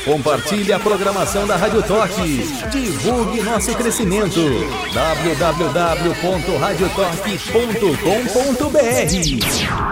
Compartilhe a programação da Rádio Torque. Divulgue nosso crescimento. www.radiotorque.com.br